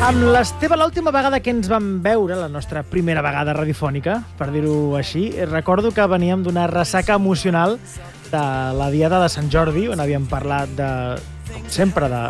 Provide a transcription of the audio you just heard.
Amb l'Esteve, l'última vegada que ens vam veure, la nostra primera vegada radiofònica, per dir-ho així, recordo que veníem d'una ressaca emocional de la Diada de Sant Jordi, on havíem parlat de, com sempre, de